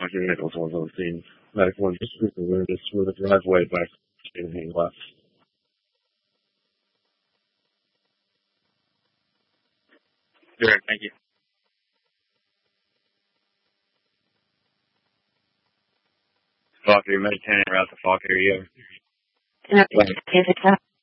Dr. Nichols was on scene. Medical and district awareness with a driveway back and he left. Sure, thank you. Fokker, maintaining route to Fokker area.